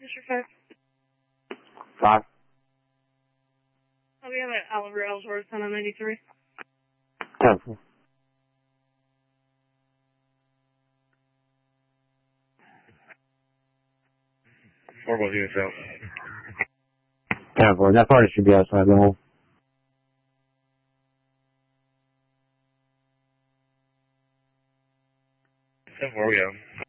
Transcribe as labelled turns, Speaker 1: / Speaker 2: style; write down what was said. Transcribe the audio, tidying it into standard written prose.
Speaker 1: District 5.
Speaker 2: 5.
Speaker 1: Oh, we have an Oliver Ellsworth on 93.
Speaker 2: 10-4.
Speaker 3: Both units out.
Speaker 2: 10-4. That party should be outside the home.
Speaker 3: 10-4, we have.